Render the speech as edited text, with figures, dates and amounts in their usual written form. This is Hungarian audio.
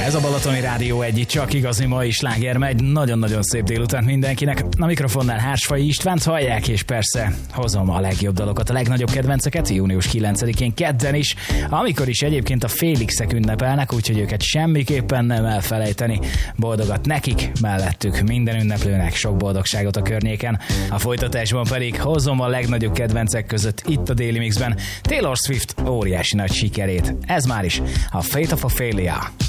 Ez a Balatoni Rádió egy csak igazi mai sláger megy. Nagyon-nagyon szép délután mindenkinek. A mikrofonnál Hársfai Istvánt hallják, és persze hozom a legjobb dalokat, a legnagyobb kedvenceket június 9-én kedden is, amikor is egyébként a Félixek ünnepelnek, úgyhogy őket semmiképpen nem elfelejteni. Boldogat nekik, mellettük minden ünneplőnek sok boldogságot a környéken. A folytatásban pedig hozom a legnagyobb kedvencek között itt a Daily Mixben Taylor Swift óriási nagy sikerét. Ez már is a Fate of Ophelia.